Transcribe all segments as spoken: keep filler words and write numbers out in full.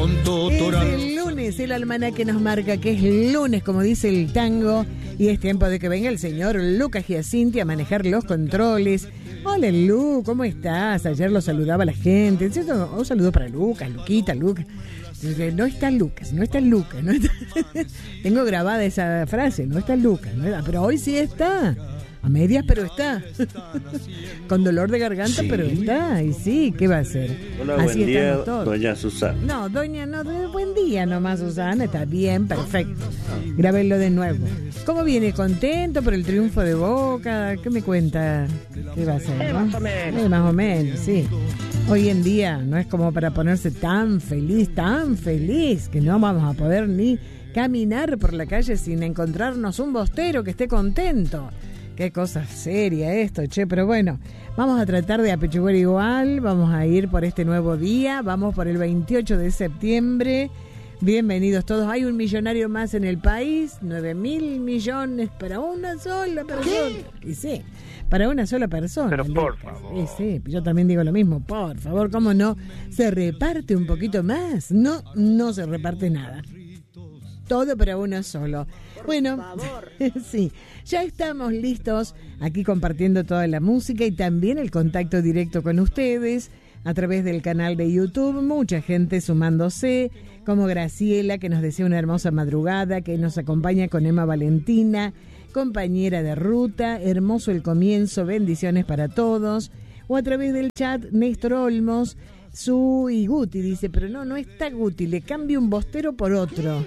con Totoral. Es el lunes, el almanaque nos marca que es lunes, como dice el tango, y es tiempo de que venga el señor Lucas Giacinti a manejar los controles. Hola Lu, ¿cómo estás? Ayer lo saludaba la gente, ¿cierto? Un saludo para Lucas, Luquita, Lucas. No está Lucas, no está Lucas. No está... Tengo grabada esa frase, no está Lucas, no está... pero hoy sí está. A medias, pero está. Con dolor de garganta, sí. Pero está. Y sí, ¿qué va a hacer? Hola, así buen día, doña Susana. No, doña, no, buen día nomás, Susana. Está bien, perfecto. Grábenlo de nuevo. ¿Cómo viene? ¿Contento por el triunfo de Boca? ¿Qué me cuenta? ¿Qué va a hacer? Eh, ¿no? Más o menos. Eh, más o menos, sí. Hoy en día no es como para ponerse tan feliz, tan feliz, que no vamos a poder ni caminar por la calle sin encontrarnos un bostero que esté contento. Qué cosa seria esto, che, pero bueno, vamos a tratar de apechugar igual, vamos a ir por este nuevo día, vamos por el veintiocho de septiembre, bienvenidos todos, hay un millonario más en el país, nueve mil millones para una sola persona. ¿Qué? Y sí, para una sola persona. Pero por favor. Sí, sí, yo también digo lo mismo, por favor, ¿cómo no? Se reparte un poquito más, no, no se reparte nada. Todo para uno solo. Bueno, sí, ya estamos listos aquí compartiendo toda la música y también el contacto directo con ustedes a través del canal de YouTube. Mucha gente sumándose, como Graciela, que nos desea una hermosa madrugada, que nos acompaña con Emma Valentina, compañera de ruta, hermoso el comienzo, bendiciones para todos. O a través del chat, Néstor Olmos, Su y Guti dice, pero no, no está Guti, le cambio un bostero por otro.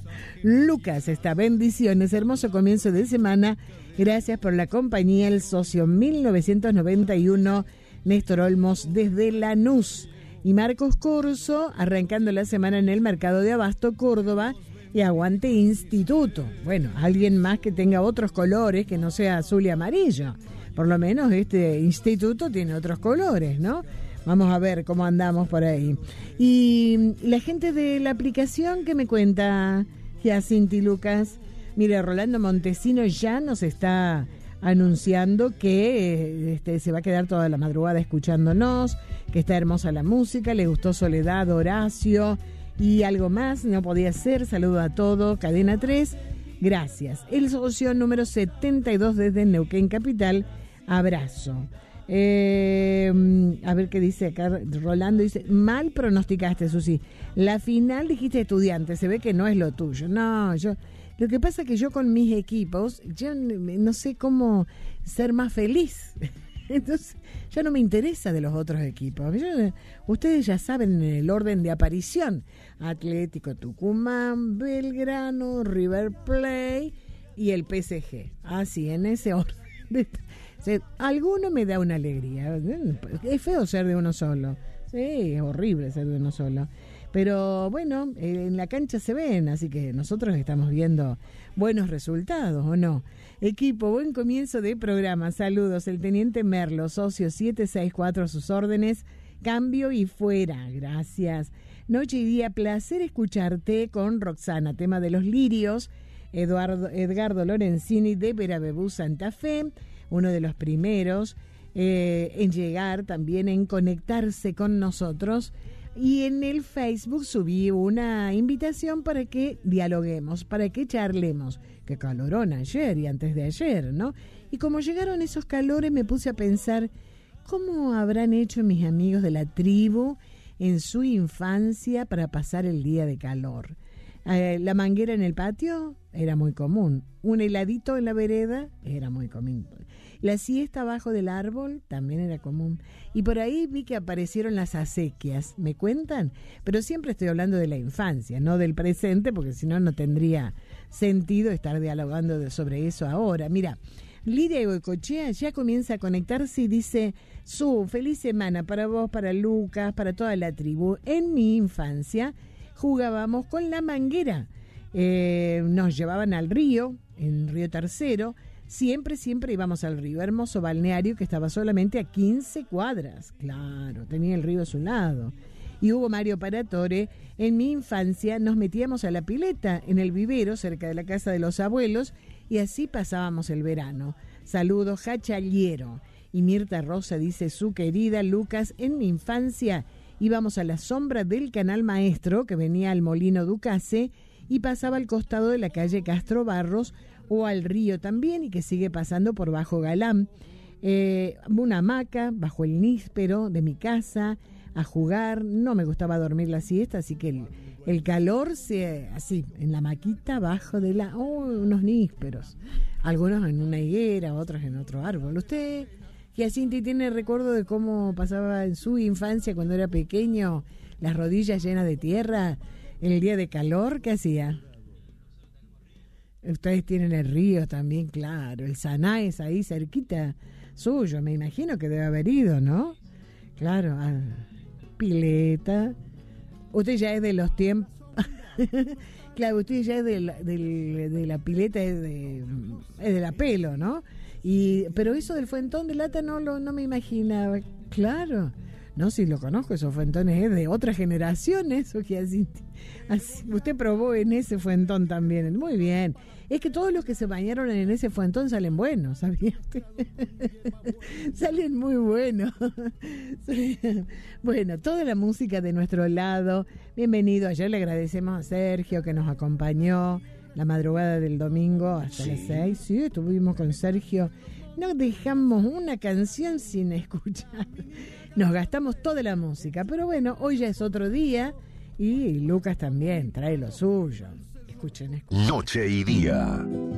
Lucas está, bendiciones, hermoso comienzo de semana, gracias por la compañía, el socio mil novecientos noventa y uno, Néstor Olmos desde Lanús. Y Marcos Corso, arrancando la semana en el mercado de Abasto, Córdoba, y aguante Instituto. Bueno, alguien más que tenga otros colores, que no sea azul y amarillo. Por lo menos este Instituto tiene otros colores, ¿no? Vamos a ver cómo andamos por ahí. Y la gente de la aplicación, ¿qué me cuenta Giacinti Lucas? Mire, Rolando Montesino ya nos está anunciando que este, se va a quedar toda la madrugada escuchándonos, que está hermosa la música, le gustó Soledad, Horacio y algo más, no podía ser. Saludo a todos, Cadena tres, gracias. El socio número setenta y dos desde Neuquén Capital, abrazo. Eh, a ver qué dice acá Rolando, dice, mal pronosticaste, Susi, la final dijiste Estudiantes, se ve que no es lo tuyo. No, yo, lo que pasa es que yo con mis equipos, yo no sé cómo ser más feliz. Entonces, ya no me interesa de los otros equipos. Yo, ustedes ya saben el orden de aparición: Atlético Tucumán, Belgrano, River Plate y el P S G. Así, en ese orden. Alguno me da una alegría. Es feo ser de uno solo. Sí, es horrible ser de uno solo. Pero bueno, en la cancha se ven, así que nosotros estamos viendo buenos resultados, ¿o no? Equipo, buen comienzo de programa. Saludos, el teniente Merlo, socio siete seis cuatro a sus órdenes. Cambio y fuera. Gracias. Noche y día, placer escucharte con Roxana, tema de los lirios. Eduardo, Edgardo Lorenzini de Verabebú, Santa Fe, uno de los primeros eh, en llegar, también en conectarse con nosotros. Y en el Facebook subí una invitación para que dialoguemos, para que charlemos. Qué calorón ayer y antes de ayer, ¿no? Y como llegaron esos calores, me puse a pensar, ¿cómo habrán hecho mis amigos de la tribu en su infancia para pasar el día de calor? Eh, la manguera en el patio era muy común. Un heladito en la vereda era muy común. La siesta abajo del árbol también era común. Y por ahí vi que aparecieron las acequias. ¿Me cuentan? Pero siempre estoy hablando de la infancia, no del presente, porque si no, no tendría sentido estar dialogando de, sobre eso ahora. Mira, Lidia Goicochea ya comienza a conectarse y dice: Su, feliz semana para vos, para Lucas, para toda la tribu. En mi infancia jugábamos con la manguera. Eh, nos llevaban al río, en Río Tercero. Siempre, siempre íbamos al río. Hermoso balneario que estaba solamente a quince cuadras. Claro, tenía el río a su lado. Y Hugo Mario Paratore, en mi infancia nos metíamos a la pileta en el vivero cerca de la casa de los abuelos y así pasábamos el verano. Saludos, Jachaliero. Y Mirta Rosa dice: Su querida Lucas, en mi infancia íbamos a la sombra del Canal Maestro, que venía al Molino Ducase, y pasaba al costado de la calle Castro Barros, o al río también, y que sigue pasando por Bajo Galán. Eh, una hamaca bajo el níspero de mi casa, a jugar. No me gustaba dormir la siesta, así que el, el calor se así, en la maquita bajo de la... Oh, unos nísperos. Algunos en una higuera, otros en otro árbol. ¿Usted, Giacinti, tiene recuerdo de cómo pasaba en su infancia cuando era pequeño, las rodillas llenas de tierra, en el día de calor? ¿Qué hacía? Ustedes tienen el río también, claro, el Sanaes ahí cerquita suyo, me imagino que debe haber ido, ¿no? Claro, ah, pileta. Usted ya es de los tiempos... Claro, usted ya es de la, de, de la pileta, es de, es de la pelo, ¿no? Y pero eso del fuentón de lata no lo no me imaginaba. Claro. No, si lo conozco, esos fuentones es de otra generación, eso que así, así. Usted probó en ese fuentón también. Muy bien. Es que todos los que se bañaron en ese fuentón salen buenos, ¿sabía usted? Salen muy buenos. Bueno, toda la música de nuestro lado. Bienvenido. Ayer le agradecemos a Sergio que nos acompañó la madrugada del domingo hasta sí. las seis. Sí, estuvimos con Sergio. No dejamos una canción sin escuchar. Nos gastamos toda la música, pero bueno, hoy ya es otro día y Lucas también trae lo suyo. Escuchen, escuchen. Noche y día.